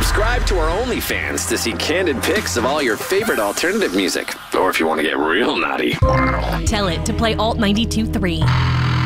Subscribe to our OnlyFans to see candid pics of all your favorite alternative music. Or if you want to get real naughty. Tell it to play Alt 92.3.